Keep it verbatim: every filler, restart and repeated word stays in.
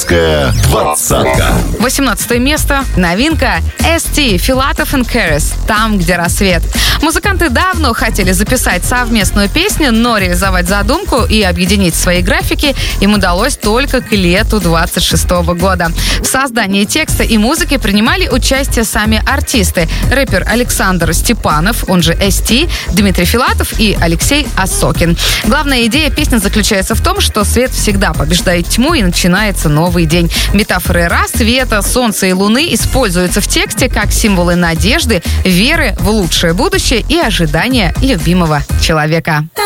Русская двадцатка. восемнадцатое место. Новинка эс ти, Филатов и Кэрис, «Там, где рассвет». Музыканты давно хотели записать совместную песню, но реализовать задумку и объединить свои графики им удалось только к лету двадцать шестого года. В создании текста и музыки принимали участие сами артисты. Рэпер Александр Степанов, он же эс ти, Дмитрий Филатов и Алексей Осокин. Главная идея песни заключается в том, что свет всегда побеждает тьму и начинается новый день. Метафоры рассвета, солнца и луны используются в тексте как символы надежды, веры в лучшее будущее и ожидания любимого человека.